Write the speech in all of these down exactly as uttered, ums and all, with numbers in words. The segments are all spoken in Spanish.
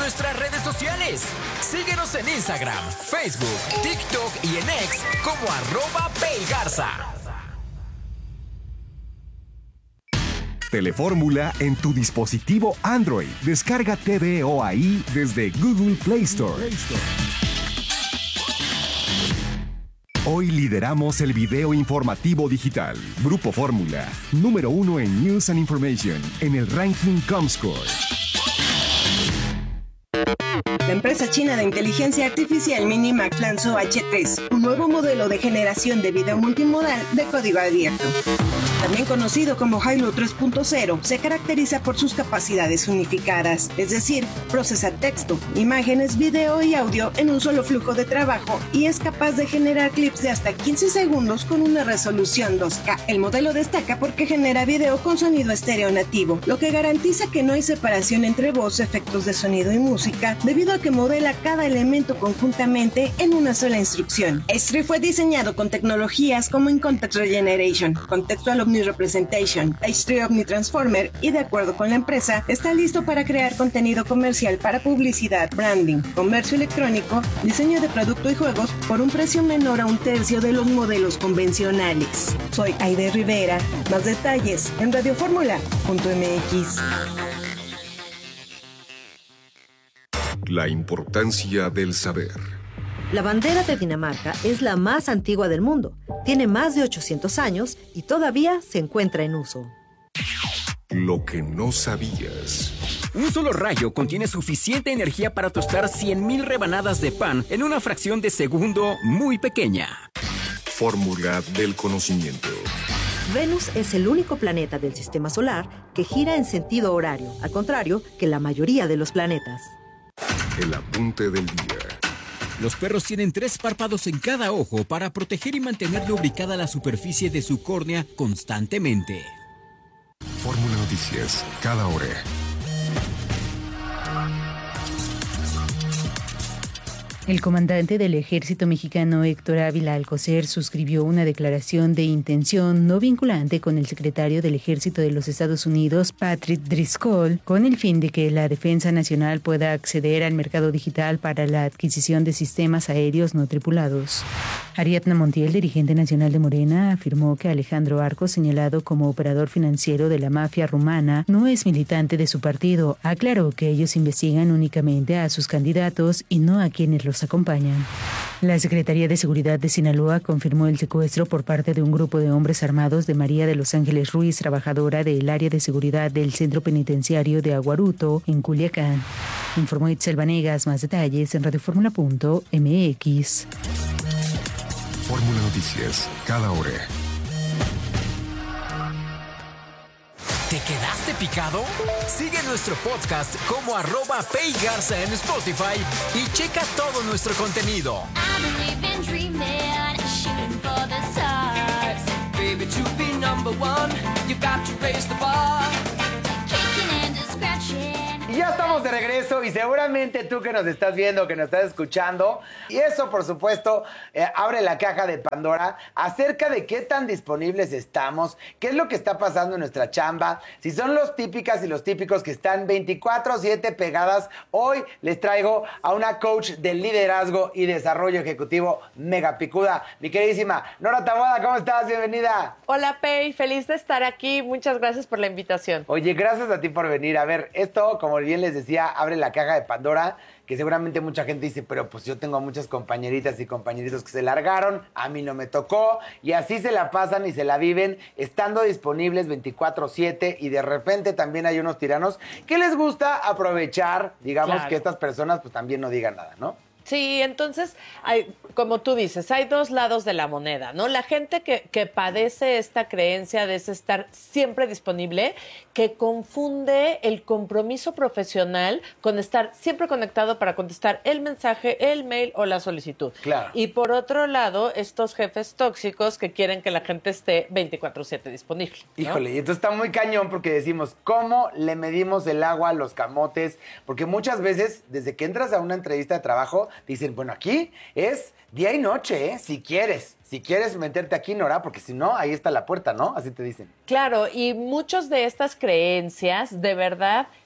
nuestras redes sociales. Síguenos en Instagram, Facebook, TikTok y en X como arroba Paygarza. Telefórmula en tu dispositivo Android. Descarga T V O ahí desde Google Play Store. Hoy lideramos el video informativo digital. Grupo Fórmula, número uno en News and Information, en el ranking Comscore. La empresa china de inteligencia artificial Minimax lanzó H tres, un nuevo modelo de generación de video multimodal de código abierto. También conocido como Hailuo tres punto cero, se caracteriza por sus capacidades unificadas, es decir, procesa texto, imágenes, video y audio en un solo flujo de trabajo y es capaz de generar clips de hasta quince segundos con una resolución dos K. El modelo destaca porque genera video con sonido estéreo nativo, lo que garantiza que no hay separación entre voz, efectos de sonido y música, debido a que modela cada elemento conjuntamente en una sola instrucción. H tres fue diseñado con tecnologías como In Context Regeneration, Contextual Omni-Representation, H tres Omni Transformer y de acuerdo con la empresa, está listo para crear contenido comercial para publicidad, branding, comercio electrónico, diseño de producto y juegos por un precio menor a un tercio de los modelos convencionales. Soy Aide Rivera. Más detalles en radioformula punto m x. La importancia del saber. La bandera de Dinamarca es la más antigua del mundo. Tiene más de ochocientos años y todavía se encuentra en uso. Lo que no sabías. Un solo rayo contiene suficiente energía para tostar cien mil rebanadas de pan en una fracción de segundo muy pequeña. Fórmula del conocimiento. Venus es el único planeta del sistema solar que gira en sentido horario, al contrario que la mayoría de los planetas. El apunte del día. Los perros tienen tres párpados en cada ojo para proteger y mantener lubricada la superficie de su córnea constantemente. Fórmula Noticias, cada hora. El comandante del ejército mexicano Héctor Ávila Alcocer suscribió una declaración de intención no vinculante con el secretario del Ejército de los Estados Unidos, Patrick Driscoll, con el fin de que la Defensa Nacional pueda acceder al mercado digital para la adquisición de sistemas aéreos no tripulados. Ariadna Montiel, dirigente nacional de Morena, afirmó que Alejandro Arcos, señalado como operador financiero de la mafia rumana, no es militante de su partido. Aclaró que ellos investigan únicamente a sus candidatos y no a quienes los acompañan. La Secretaría de Seguridad de Sinaloa confirmó el secuestro por parte de un grupo de hombres armados de María de los Ángeles Ruiz, trabajadora del área de seguridad del Centro Penitenciario de Aguaruto, en Culiacán. Informó Itzel Vanegas. Más detalles en radioformula punto m x. Fórmula Noticias, cada hora. ¿Te quedaste picado? Sigue nuestro podcast como arroba Paygarza en Spotify y checa todo nuestro contenido. Y ya estamos de regreso y seguramente tú que nos estás viendo, que nos estás escuchando, y eso por supuesto eh, abre la caja de Pandora acerca de qué tan disponibles estamos, qué es lo que está pasando en nuestra chamba, si son los típicas y los típicos que están veinticuatro siete pegadas. Hoy les traigo a una coach de liderazgo y desarrollo ejecutivo mega picuda, mi queridísima Nora Taboada. ¿Cómo estás? Bienvenida. Hola, Pei, feliz de estar aquí, muchas gracias por la invitación. Oye, gracias a ti por venir. A ver, esto, como bien les decía, abre la caja de Pandora, que seguramente mucha gente dice, pero pues yo tengo muchas compañeritas y compañeritos que se largaron, a mí no me tocó, y así se la pasan y se la viven estando disponibles veinticuatro siete, y de repente también hay unos tiranos que les gusta aprovechar, digamos, claro, que estas personas pues también no digan nada, ¿no? Sí, entonces, hay, como tú dices, hay dos lados de la moneda, ¿no? La gente que, que padece esta creencia de ese estar siempre disponible, que confunde el compromiso profesional con estar siempre conectado para contestar el mensaje, el mail o la solicitud. Claro. Y por otro lado, estos jefes tóxicos que quieren que la gente esté veinticuatro siete disponible, ¿no? Híjole, y entonces está muy cañón porque decimos, ¿cómo le medimos el agua a los camotes? Porque muchas veces, desde que entras a una entrevista de trabajo, dicen, bueno, aquí es día y noche, ¿eh? Si quieres, si quieres meterte aquí, Nora, porque si no, ahí está la puerta, ¿no? Así te dicen. Claro, y muchas de estas creencias, de verdad,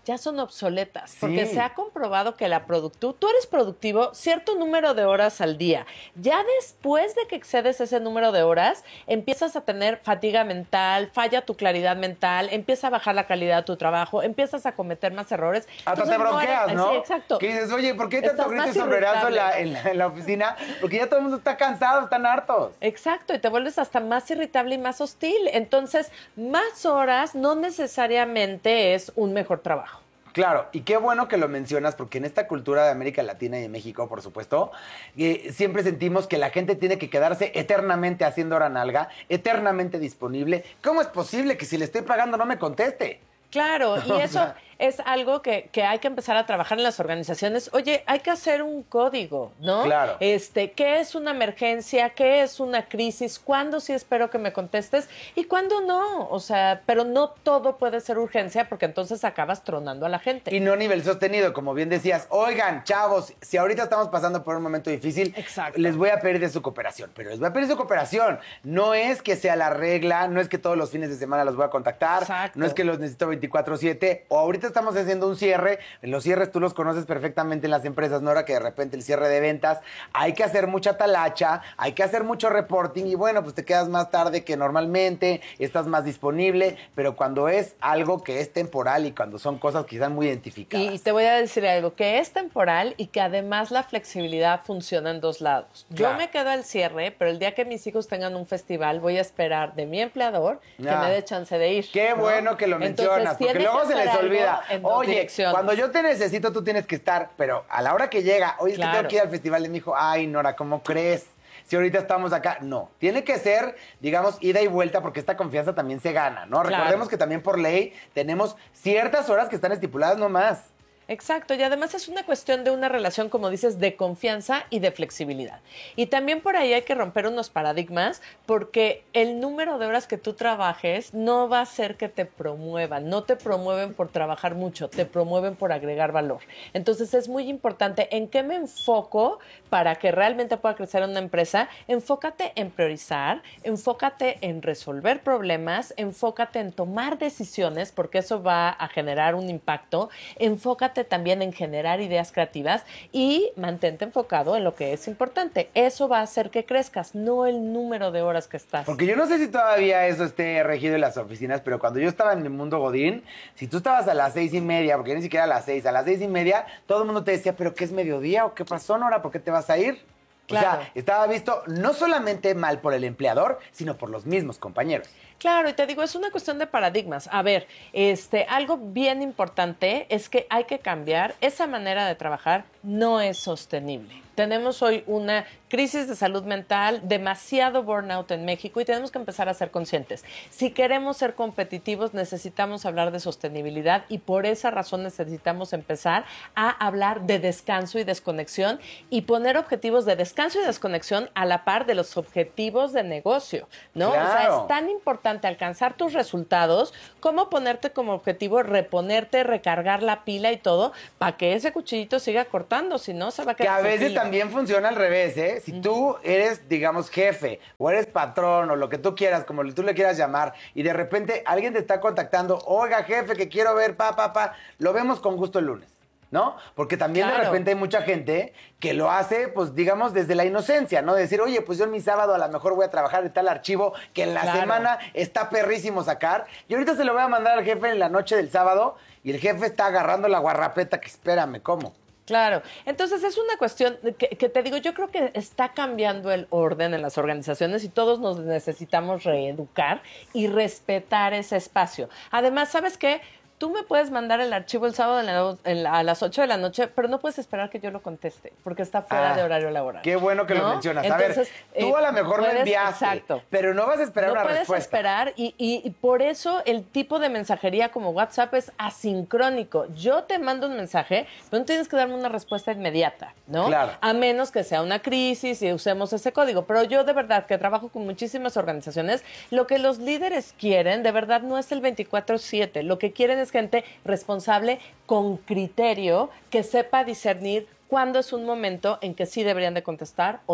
ya son obsoletas, Sí. porque se ha comprobado que la productividad, tú eres productivo cierto número de horas al día. Ya después de que excedes ese número de horas, empiezas a tener fatiga mental, falla tu claridad mental, empieza a bajar la calidad de tu trabajo, empiezas a cometer más errores. Hasta Entonces, te bronqueas, eres- ¿no? Sí, exacto. Que dices, oye, ¿por qué hay tanto Estás grito y más sombrerazo en la, irritable. en, la, en la oficina? Porque ya todo el mundo está cansado, están hartos. Exacto, y te vuelves hasta más irritable y más hostil. Entonces, más horas no necesariamente es un mejor trabajo. Claro, y qué bueno que lo mencionas, porque en esta cultura de América Latina y de México, por supuesto, eh, siempre sentimos que la gente tiene que quedarse eternamente haciendo hora nalga, eternamente disponible. ¿Cómo es posible que si le estoy pagando no me conteste? Claro, y O eso sea, es algo que, que hay que empezar a trabajar en las organizaciones. Oye, hay que hacer un código, ¿no? Claro. Este, ¿qué es una emergencia? ¿Qué es una crisis? ¿Cuándo sí espero que me contestes? ¿Y cuándo no? O sea, pero no todo puede ser urgencia porque entonces acabas tronando a la gente. Y no nivel sostenido, como bien decías. Oigan, chavos, si ahorita estamos pasando por un momento difícil, Exacto. les voy a pedir de su cooperación. Pero les voy a pedir su cooperación. No es que sea la regla, no es que todos los fines de semana los voy a contactar, Exacto. no es que los necesito veinticuatro siete, o ahorita estamos haciendo un cierre. Los cierres tú los conoces perfectamente en las empresas, Nora, que de repente el cierre de ventas, hay que hacer mucha talacha, hay que hacer mucho reporting y bueno, pues te quedas más tarde que normalmente, estás más disponible, pero cuando es algo que es temporal y cuando son cosas que están muy identificadas. Y te voy a decir algo, que es temporal y que además la flexibilidad funciona en dos lados. Claro. Yo me quedo al cierre, pero el día que mis hijos tengan un festival, voy a esperar de mi empleador que Ah. me dé chance de ir. Qué ¿no? bueno que lo Entonces, mencionas, porque tiene luego que se les ser algo olvida. en dos Oye, direcciones. cuando yo te necesito, tú tienes que estar, pero a la hora que llega, oye, es que Claro. tengo que ir al festival de mi hijo, ay, Nora, ¿cómo crees? Si ahorita estamos acá, no. Tiene que ser, digamos, ida y vuelta, porque esta confianza también se gana, ¿no? Claro. Recordemos que también por ley tenemos ciertas horas que están estipuladas nomás. Exacto, y además es una cuestión de una relación, como dices, de confianza y de flexibilidad. Y también por ahí hay que romper unos paradigmas, porque el número de horas que tú trabajes no va a hacer que te promuevan, no te promueven por trabajar mucho, te promueven por agregar valor. Entonces es muy importante en qué me enfoco para que realmente pueda crecer una empresa. Enfócate en priorizar, enfócate en resolver problemas, enfócate en tomar decisiones, porque eso va a generar un impacto, enfócate también en generar ideas creativas y mantente enfocado en lo que es importante. Eso va a hacer que crezcas, no el número de horas que estás. Porque yo no sé si todavía eso esté regido en las oficinas, pero cuando yo estaba en el mundo Godín, si tú estabas a las seis y media, porque ni siquiera a las seis, a las seis y media, todo el mundo te decía, ¿pero qué es mediodía? ¿O qué pasó, Nora? ¿Por qué te vas a ir? Claro. O sea, estaba visto no solamente mal por el empleador, sino por los mismos compañeros. Claro, y te digo, es una cuestión de paradigmas. A ver, este, algo bien importante es que hay que cambiar. Esa manera de trabajar no es sostenible. Tenemos hoy una crisis de salud mental, demasiado burnout en México y tenemos que empezar a ser conscientes. Si queremos ser competitivos, necesitamos hablar de sostenibilidad y por esa razón necesitamos empezar a hablar de descanso y desconexión y poner objetivos de descanso y desconexión a la par de los objetivos de negocio, ¿no? O sea, Claro. es tan importante alcanzar tus resultados como ponerte como objetivo reponerte, recargar la pila y todo para que ese cuchillito siga cortando, si no se va a Que quedar a sin veces filo. también funciona al revés, ¿eh? Si tú eres, digamos, jefe o eres patrón o lo que tú quieras, como tú le quieras llamar, y de repente alguien te está contactando, oiga, jefe, que quiero ver, pa, pa, pa, lo vemos con gusto el lunes, ¿no? Porque también de Claro. repente hay mucha gente que lo hace, pues, digamos, desde la inocencia, ¿no? Decir, oye, pues yo en mi sábado a lo mejor voy a trabajar en tal archivo que en la Claro. semana está perrísimo sacar, y ahorita se lo voy a mandar al jefe en la noche del sábado, y el jefe está agarrando la guarrapeta que espérame, ¿cómo? Claro, entonces es una cuestión de que, que te digo, yo creo que está cambiando el orden en las organizaciones y todos nos necesitamos reeducar y respetar ese espacio. Además, ¿sabes qué? Tú me puedes mandar el archivo el sábado en la- en la- a las ocho de la noche, pero no puedes esperar que yo lo conteste, porque está fuera Ah, de horario laboral. Qué bueno que lo ¿no? mencionas. A Entonces, ver, tú eh, a lo mejor lo puedes- enviaste, Exacto. pero no vas a esperar No una puedes respuesta. esperar y, y- y por eso el tipo de mensajería como WhatsApp es asincrónico. Yo te mando un mensaje, pero no tienes que darme una respuesta inmediata, ¿no? Claro. A menos que sea una crisis y usemos ese código. Pero yo de verdad que trabajo con muchísimas organizaciones, lo que los líderes quieren de verdad no es el veinticuatro siete. Lo que quieren es gente responsable, con criterio, que sepa discernir cuándo es un momento en que sí deberían de contestar o no.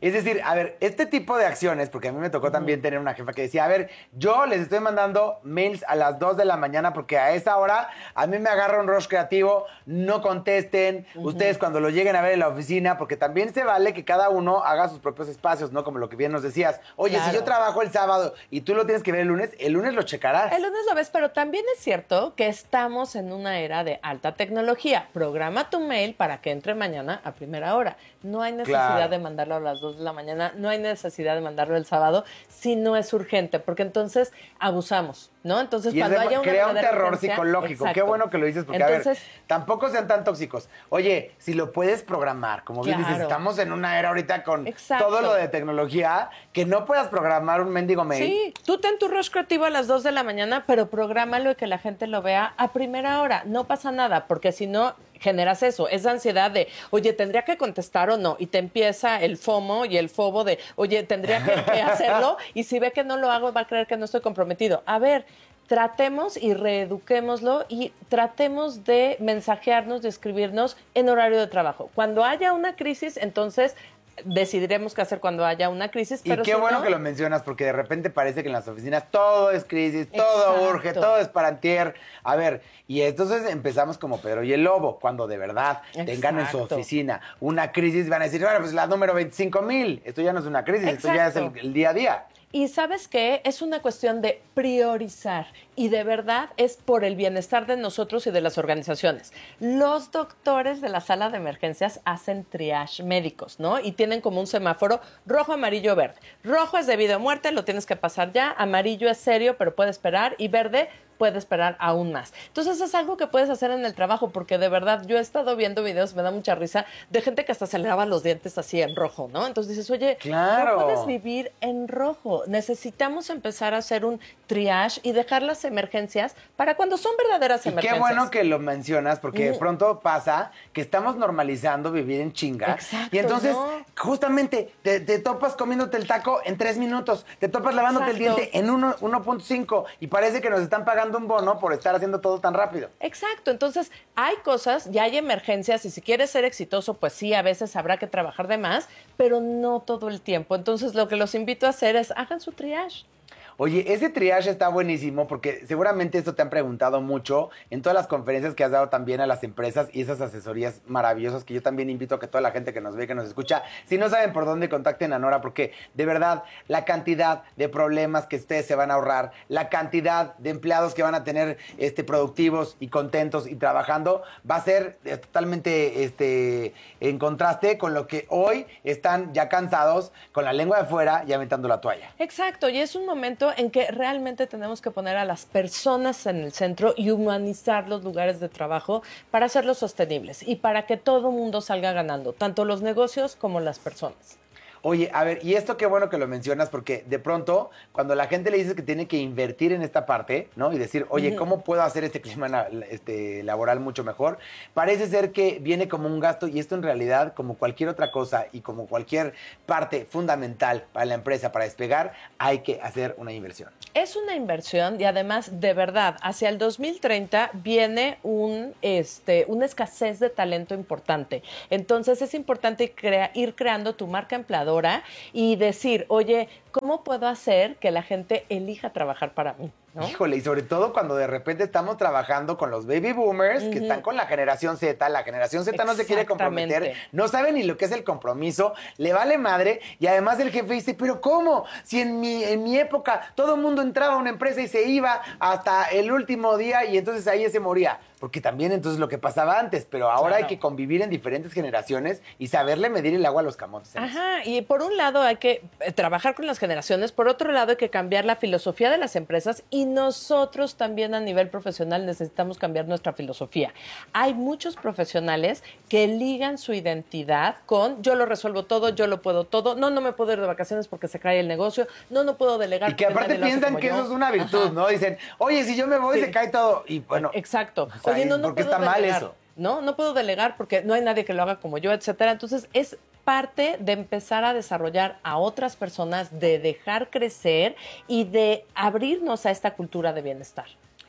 Es decir, a ver, este tipo de acciones, porque a mí me tocó uh-huh. también tener una jefa que decía, a ver, yo les estoy mandando mails a las dos de la mañana porque a esa hora a mí me agarra un rush creativo, no contesten, uh-huh. ustedes cuando lo lleguen a ver en la oficina, porque también se vale que cada uno haga sus propios espacios, ¿no? Como lo que bien nos decías. Oye, claro. si yo trabajo el sábado y tú lo tienes que ver el lunes, el lunes lo checarás. El lunes lo ves, pero también es cierto que estamos en una era de alta tecnología. Programa tu mail para que entre mañana a primera hora. No hay necesidad claro. de mandarlo a las dos de la mañana, no hay necesidad de mandarlo el sábado si no es urgente, porque entonces abusamos, ¿no? Entonces, y cuando haya una crea un terror urgencia, psicológico. Exacto. Qué bueno que lo dices, porque entonces, a ver, tampoco sean tan tóxicos. Oye, si lo puedes programar, como bien claro. dices, estamos en una era ahorita con exacto. todo lo de tecnología, que no puedas programar un mendigo mail. Sí, tú ten tu rush creativo a las dos de la mañana, pero prográmalo y que la gente lo vea a primera hora. No pasa nada, porque si no generas eso, esa ansiedad de, oye, ¿tendría que contestar o no? Y te empieza el FOMO y el fobo de, oye, ¿tendría que, que hacerlo? Y si ve que no lo hago, va a creer que no estoy comprometido. A ver, tratemos y reeduquémoslo y tratemos de mensajearnos, de escribirnos en horario de trabajo. Cuando haya una crisis, entonces decidiremos qué hacer cuando haya una crisis. Y pero qué si bueno no... que lo mencionas, porque de repente parece que en las oficinas todo es crisis, todo Exacto. urge, todo es para antier. A ver, y entonces empezamos como Pedro y el Lobo, cuando de verdad Exacto. tengan en su oficina una crisis, van a decir, bueno, pues la número veinticinco mil, esto ya no es una crisis, Exacto. esto ya es el, el día a día. Y ¿sabes qué? Es una cuestión de priorizar y de verdad es por el bienestar de nosotros y de las organizaciones. Los doctores de la sala de emergencias hacen triage médicos, ¿no? Y tienen como un semáforo rojo, amarillo, verde. Rojo es debido a muerte, lo tienes que pasar ya. Amarillo es serio, pero puede esperar. Y verde puede esperar aún más. Entonces es algo que puedes hacer en el trabajo porque de verdad yo he estado viendo videos, me da mucha risa, de gente que hasta se le lava los dientes así en rojo, ¿no? Entonces dices, oye, claro. no puedes vivir en rojo. Necesitamos empezar a hacer un triage y dejar las emergencias para cuando son verdaderas y emergencias. Qué bueno que lo mencionas porque mm. de pronto pasa que estamos normalizando vivir en chinga. Exacto, y entonces ¿no? justamente te, te topas comiéndote el taco en tres minutos, te topas lavándote Exacto. el diente en uno punto cinco y parece que nos están pagando un bono por estar haciendo todo tan rápido. Exacto, entonces hay cosas, ya hay emergencias y si quieres ser exitoso, pues sí, a veces habrá que trabajar de más, pero no todo el tiempo. Entonces lo que los invito a hacer es hagan su triage. Oye, ese triage está buenísimo porque seguramente esto te han preguntado mucho en todas las conferencias que has dado también a las empresas y esas asesorías maravillosas que yo también invito a que toda la gente que nos ve, que nos escucha, si no saben por dónde, contacten a Nora porque de verdad la cantidad de problemas que ustedes se van a ahorrar, la cantidad de empleados que van a tener este, productivos y contentos y trabajando va a ser eh, totalmente este, en contraste con lo que hoy están ya cansados con la lengua de fuera y aventando la toalla. Exacto, y es un momento en que realmente tenemos que poner a las personas en el centro y humanizar los lugares de trabajo para hacerlos sostenibles y para que todo mundo salga ganando, tanto los negocios como las personas. Oye, a ver, y esto qué bueno que lo mencionas porque de pronto cuando la gente le dice que tiene que invertir en esta parte, ¿no? Y decir, oye, uh-huh. ¿cómo puedo hacer este clima este, laboral mucho mejor? Parece ser que viene como un gasto y esto en realidad, como cualquier otra cosa y como cualquier parte fundamental para la empresa, para despegar, hay que hacer una inversión. Es una inversión y además, de verdad, hacia el dos mil treinta viene un, este, una escasez de talento importante. Entonces es importante crea- ir creando tu marca empleadora y decir, oye, ¿cómo puedo hacer que la gente elija trabajar para mí? ¿No? Híjole, y sobre todo cuando de repente estamos trabajando con los baby boomers, uh-huh. que están con la generación Z, la generación Z no se quiere comprometer, no sabe ni lo que es el compromiso, le vale madre, y además el jefe dice, pero ¿cómo? Si en mi, en mi época todo el mundo entraba a una empresa y se iba hasta el último día y entonces ahí se moría. Porque también entonces lo que pasaba antes, pero ahora claro. hay que convivir en diferentes generaciones y saberle medir el agua a los camotes. Ajá, y por un lado hay que trabajar con las generaciones, por otro lado hay que cambiar la filosofía de las empresas y nosotros también a nivel profesional necesitamos cambiar nuestra filosofía. Hay muchos profesionales que ligan su identidad con yo lo resuelvo todo, yo lo puedo todo, no, no me puedo ir de vacaciones porque se cae el negocio, no, no puedo delegar. Y que aparte piensan que yo. Eso es una virtud, Ajá. ¿no? Dicen, oye, si yo me voy sí. se cae todo. Y bueno. Exacto. O sea, Oye, no, no ¿por qué puedo está mal delegar. eso? No, no puedo delegar porque no hay nadie que lo haga como yo, etcétera. Entonces, es parte de empezar a desarrollar a otras personas, de dejar crecer y de abrirnos a esta cultura de bienestar.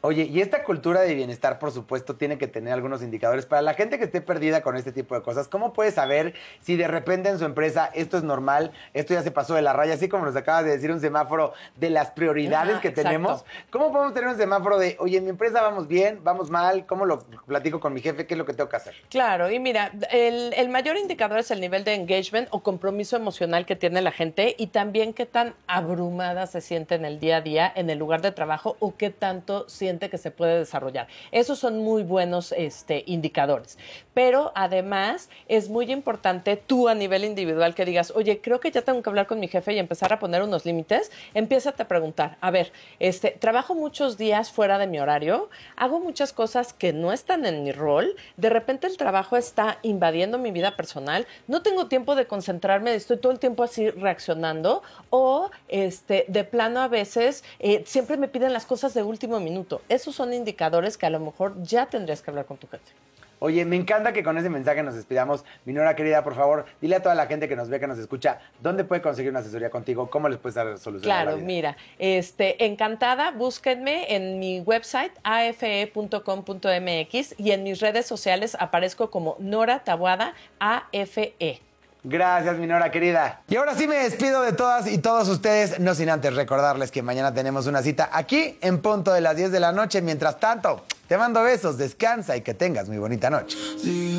Oye, y esta cultura de bienestar, por supuesto, tiene que tener algunos indicadores. Para la gente que esté perdida con este tipo de cosas, ¿cómo puede saber si de repente en su empresa esto es normal, esto ya se pasó de la raya, así como nos acabas de decir un semáforo de las prioridades Ajá, que tenemos? exacto. ¿Cómo podemos tener un semáforo de, oye, en mi empresa vamos bien, vamos mal? ¿Cómo lo platico con mi jefe? ¿Qué es lo que tengo que hacer? Claro, y mira, el, el mayor indicador es el nivel de engagement o compromiso emocional que tiene la gente y también qué tan abrumada se siente en el día a día en el lugar de trabajo o qué tanto siente que se puede desarrollar. Esos son muy buenos este, indicadores. Pero además es muy importante tú a nivel individual que digas, oye, creo que ya tengo que hablar con mi jefe y empezar a poner unos límites. Empiézate a preguntar, a ver, este, trabajo muchos días fuera de mi horario, hago muchas cosas que no están en mi rol, de repente el trabajo está invadiendo mi vida personal, no tengo tiempo de concentrarme, estoy todo el tiempo así reaccionando o este, de plano a veces eh, siempre me piden las cosas de último minuto. Esos son indicadores que a lo mejor ya tendrías que hablar con tu jefe. Oye, me encanta que con ese mensaje nos despidamos. Mi Nora querida, por favor, dile a toda la gente que nos ve, que nos escucha, ¿dónde puede conseguir una asesoría contigo? ¿Cómo les puedes dar solución a la Claro, vida? mira, este, encantada, búsquenme en mi website a f e punto com punto m x y en mis redes sociales aparezco como Nora Taboada A F E. Gracias, mi Nora querida. Y ahora sí me despido de todas y todos ustedes, no sin antes recordarles que mañana tenemos una cita aquí en punto de las diez de la noche. Mientras tanto, te mando besos, descansa y que tengas muy bonita noche.